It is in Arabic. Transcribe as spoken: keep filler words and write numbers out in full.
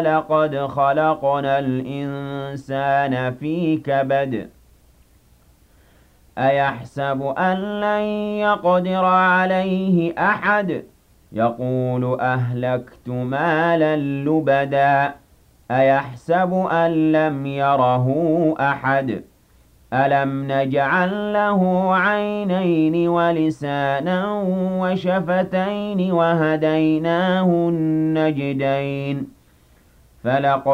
لقد خلقنا الإنسان في كبد أيحسب أن لن يقدر عليه أحد يقول أهلكت مالا لبدا أيحسب أن لم يره أحد ألم نجعل له عينين ولسانا وشفتين وهديناه النجدين فلقد